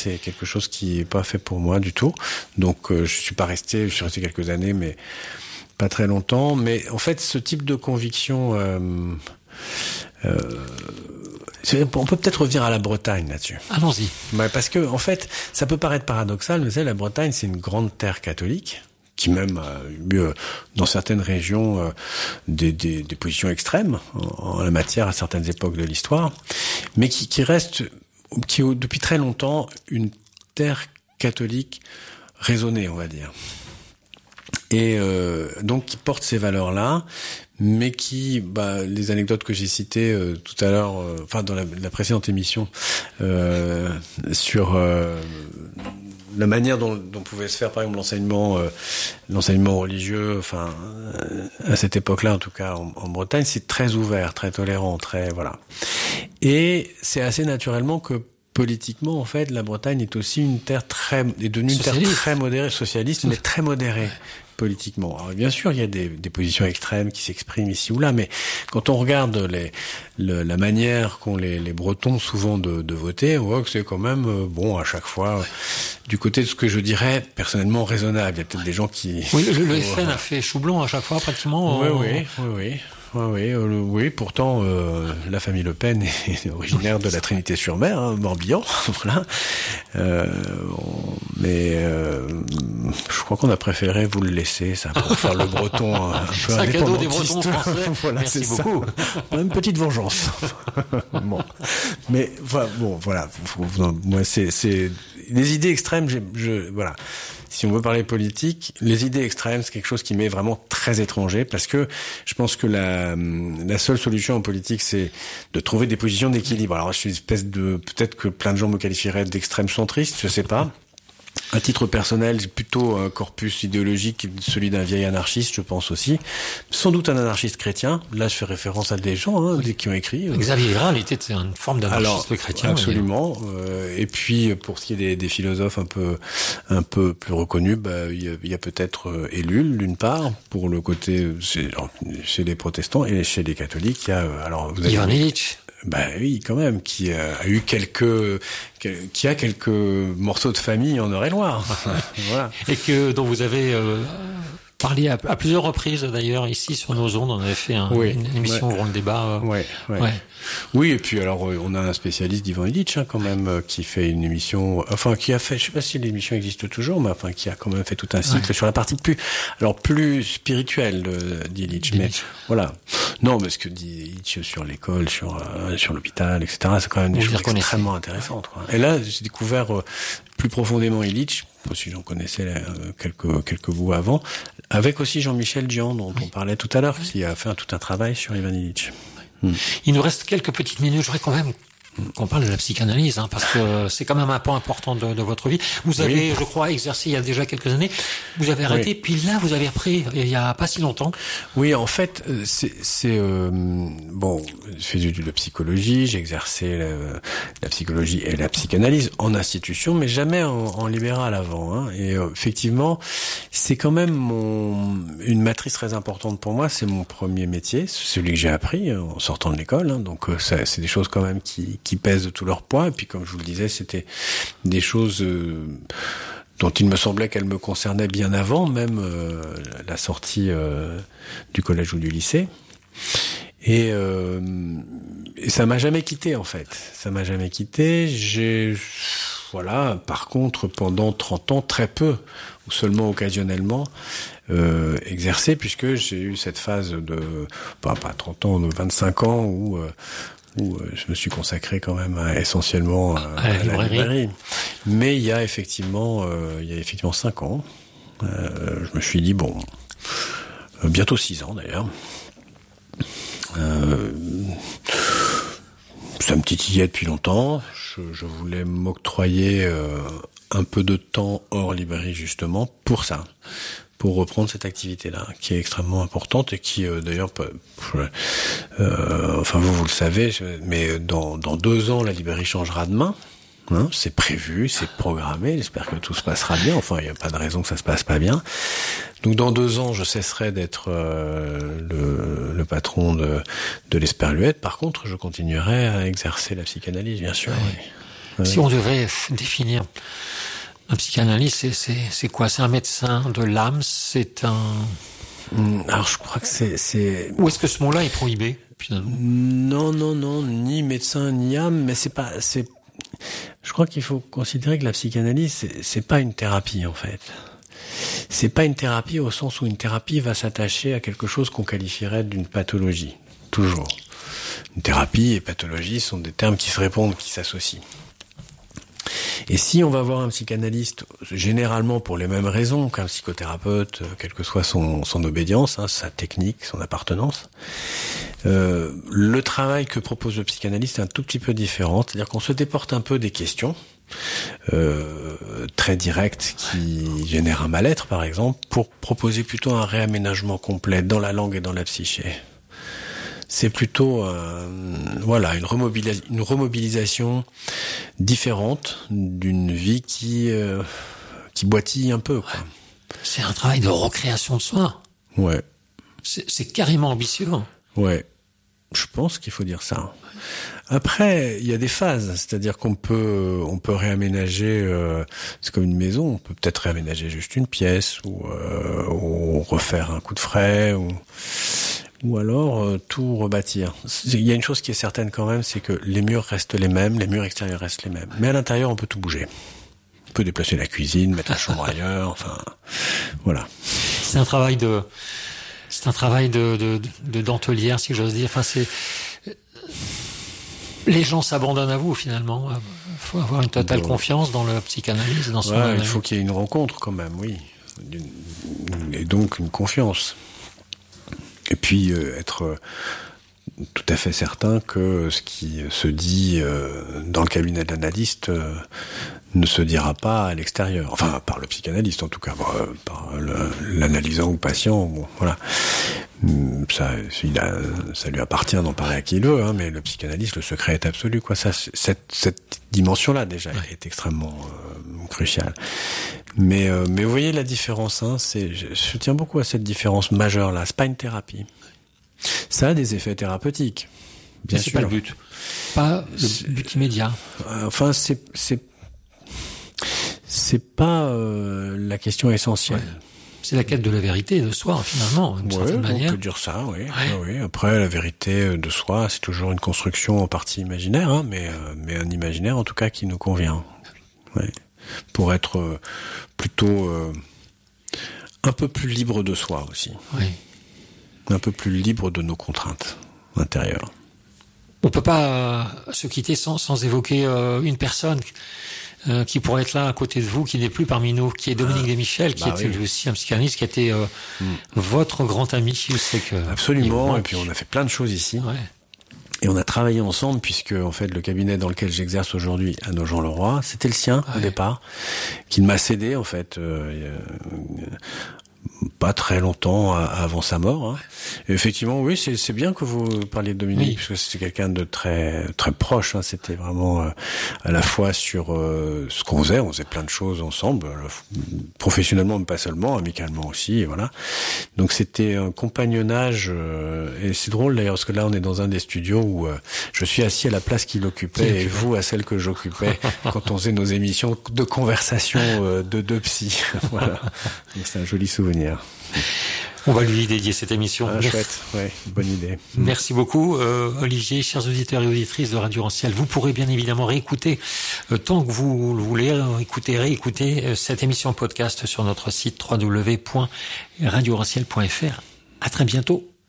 c'est quelque chose qui est pas fait pour moi du tout. Donc je suis resté quelques années, mais pas très longtemps. Mais en fait, ce type de conviction, on peut peut-être revenir à la Bretagne là-dessus. Allons-y. Parce que en fait, ça peut paraître paradoxal, mais la Bretagne, c'est une grande terre catholique, qui même a eu dans certaines régions des positions extrêmes en la matière à certaines époques de l'histoire, mais qui reste, depuis très longtemps, une terre catholique raisonnée, on va dire. Et donc qui porte ces valeurs-là, mais qui, les anecdotes que j'ai citées tout à l'heure, dans la précédente émission, sur la manière dont pouvait se faire, par exemple, l'enseignement religieux, à cette époque-là, en tout cas en Bretagne, c'est très ouvert, très tolérant, voilà. Et c'est assez naturellement que politiquement, en fait, la Bretagne est aussi est devenue une terre très modérée, socialiste, mais très modérée politiquement. Alors, bien sûr, il y a des positions extrêmes qui s'expriment ici ou là, mais quand on regarde la manière qu'ont les Bretons souvent de voter, on voit que c'est quand même, à chaque fois, du côté de ce que je dirais personnellement raisonnable. Il y a peut-être des gens qui... Oui, le FN a fait chou blanc à chaque fois, pratiquement. Oui, pourtant la famille Le Pen est originaire de la Trinité-sur-Mer, Morbihan, voilà. Mais je crois qu'on a préféré vous le laisser, ça, pour faire le breton un peu indépendantiste. C'est un cadeau des Bretons français. Voilà, merci beaucoup. Une petite vengeance. Mais voilà. Moi, c'est les idées extrêmes. Voilà. Si on veut parler politique, les idées extrêmes, c'est quelque chose qui m'est vraiment très étranger, parce que je pense que la seule solution en politique, c'est de trouver des positions d'équilibre. Alors, je suis une espèce peut-être que plein de gens me qualifieraient d'extrême centriste, je sais pas. À titre personnel, j'ai plutôt un corpus idéologique, celui d'un vieil anarchiste, je pense aussi. Sans doute un anarchiste chrétien. Là, je fais référence à des gens qui ont écrit. Xavier Graal était une forme d'anarchiste chrétien. Absolument. Et puis, pour ce qui est des philosophes un peu plus reconnus, il y a peut-être Ellul, d'une part, pour le côté chez les protestants, et chez les catholiques, il y a Ivan Illich. Oui, quand même, qui a eu quelques morceaux de famille en Eure-et-Loire. Voilà. Et dont vous avez parlé à plusieurs reprises d'ailleurs ici sur nos ondes. On avait fait une émission Rond le débat. Oui, et puis alors on a un spécialiste d'Ivan Illich quand même qui fait une émission, qui a fait, je sais pas si l'émission existe toujours, mais qui a quand même fait tout un cycle sur la partie plus spirituelle d'Illich. Mais voilà. Non, mais ce que dit Illich sur l'école, sur l'hôpital, etc., c'est quand même des choses extrêmement intéressantes, quoi. Et là, j'ai découvert plus profondément Illich, aussi j'en connaissais quelques bouts avant, avec aussi Jean-Michel Dian, dont on parlait tout à l'heure, qui a fait tout un travail sur Ivan Illich. Il nous reste quelques petites minutes. Je voudrais quand même qu'on parle de la psychanalyse, parce que c'est quand même un point important de votre vie. Vous avez, je crois, exercé il y a déjà quelques années. Vous avez arrêté, puis là, vous avez repris il y a pas si longtemps. Oui, en fait, j'ai fait des études de psychologie, j'ai exercé la psychologie et la psychanalyse en institution, mais jamais en libéral avant. Et effectivement, c'est quand même une matrice très importante pour moi. C'est mon premier métier, c'est celui que j'ai appris en sortant de l'école. Donc, c'est des choses quand même qui pèsent de tout leur poids. Et puis, comme je vous le disais, c'était des choses dont il me semblait qu'elles me concernaient bien avant même la sortie du collège ou du lycée. Et ça m'a jamais quitté, en fait. Ça m'a jamais quitté. Par contre, pendant 30 ans, très peu, ou seulement occasionnellement, exercé, puisque j'ai eu cette phase pas 30 ans, de 25 ans, où je me suis consacré quand même essentiellement à la librairie. Mais il y a effectivement 5 ans, je me suis dit, bientôt 6 ans d'ailleurs, ça me titillait depuis longtemps, je voulais m'octroyer un peu de temps hors librairie justement pour ça, pour reprendre cette activité-là, qui est extrêmement importante et qui, d'ailleurs, vous le savez, mais dans 2 ans, la librairie changera de main. C'est prévu, c'est programmé. J'espère que tout se passera bien. Enfin, il n'y a pas de raison que ça se passe pas bien. Donc, dans 2 ans, je cesserai d'être le patron de l'Esperluette. Par contre, je continuerai à exercer la psychanalyse, bien sûr. Oui. Ouais. Si on devait définir un psychanalyste, c'est quoi? C'est un médecin de l'âme? C'est un... Alors je crois que c'est... Ou est-ce que ce mot-là est prohibé, finalement? Non, ni médecin ni âme, mais je crois qu'il faut considérer que la psychanalyse, c'est pas une thérapie en fait. C'est pas une thérapie au sens où une thérapie va s'attacher à quelque chose qu'on qualifierait d'une pathologie. Toujours. Une thérapie et pathologie sont des termes qui se répondent, qui s'associent. Et si on va voir un psychanalyste, généralement pour les mêmes raisons qu'un psychothérapeute, quelle que soit son obédience, sa technique, son appartenance, le travail que propose le psychanalyste est un tout petit peu différent. C'est-à-dire qu'on se déporte un peu des questions très directes qui génèrent un mal-être, par exemple, pour proposer plutôt un réaménagement complet dans la langue et dans la psyché. C'est plutôt une remobilisation différente d'une vie qui boitille un peu, quoi. C'est un travail de recréation de soi. Ouais. C'est carrément ambitieux. Ouais. Je pense qu'il faut dire ça. Après, il y a des phases, c'est-à-dire qu'on peut réaménager, c'est comme une maison, on peut peut-être réaménager juste une pièce ou refaire un coup de frais ou alors tout rebâtir. Il y a une chose qui est certaine quand même, c'est que les murs restent les mêmes, les murs extérieurs restent les mêmes. Mais à l'intérieur, on peut tout bouger. On peut déplacer la cuisine, mettre la chambre ailleurs, enfin, voilà. C'est un travail de dentelière, si j'ose dire. Enfin, les gens s'abandonnent à vous, finalement. Il faut avoir une totale confiance dans le psychanalyse, dans son il faut qu'il y ait une rencontre quand même, oui. Et donc une confiance. Et puis être tout à fait certain que ce qui se dit dans le cabinet de l'analyste ne se dira pas à l'extérieur. Enfin, par le psychanalyste en tout cas, par l'analysant ou patient. Bon, voilà. Ça lui appartient d'en parler à qui il veut, mais le psychanalyste, le secret est absolu, quoi. Ça, cette dimension-là déjà est extrêmement cruciale. Mais vous voyez la différence, je tiens beaucoup à cette différence majeure-là. C'est pas une thérapie. Ça a des effets thérapeutiques, bien sûr. C'est pas le but. Pas le but immédiat. Enfin, c'est pas la question essentielle. Ouais. C'est la quête de la vérité de soi, finalement, d'une certaine manière. On peut dire ça, oui. Ouais. Oui. Après, la vérité de soi, c'est toujours une construction en partie imaginaire, mais un imaginaire, en tout cas, qui nous convient. Ouais. Pour être plutôt un peu plus libre de soi aussi. Oui. Un peu plus libre de nos contraintes intérieures. On peut pas se quitter sans évoquer une personne qui pourrait être là à côté de vous, qui n'est plus parmi nous, qui est Dominique Desmichel, qui était lui aussi un psychanalyste, qui était votre grand ami. Je sais que absolument. Et puis on a fait plein de choses ici. Ouais. Et on a travaillé ensemble, puisque en fait le cabinet dans lequel j'exerce aujourd'hui à Nogent-le-Roi, c'était le sien au départ, qu'il m'a cédé en fait pas très longtemps avant sa mort. Et effectivement, oui, c'est bien que vous parliez de Dominique, parce que c'est quelqu'un de très très proche. C'était vraiment à la fois sur ce qu'on faisait. On faisait plein de choses ensemble, professionnellement, mais pas seulement, amicalement aussi. Et voilà. Donc c'était un compagnonnage. Et c'est drôle d'ailleurs, parce que là, on est dans un des studios où je suis assis à la place qu'il occupait et vous à celle que j'occupais quand on faisait nos émissions de conversation de deux psys. Voilà. Donc c'est un joli souvenir. On va lui dédier cette émission. Chouette, bonne idée. Merci beaucoup, Olivier. Chers auditeurs et auditrices de Radio Rancière, vous pourrez bien évidemment réécouter, tant que vous le voulez, réécouter cette émission podcast sur notre site www.radiorancière.fr. À très bientôt.